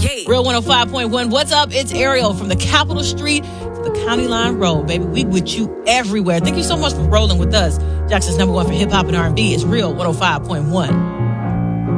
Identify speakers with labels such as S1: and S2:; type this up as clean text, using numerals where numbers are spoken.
S1: Real 105.1. What's up? It's Ariel from the Capitol Street to the County Line Road, baby. We with you everywhere. Thank you so much for rolling with us. Jackson's number one for hip hop and R&B is Real 105.1.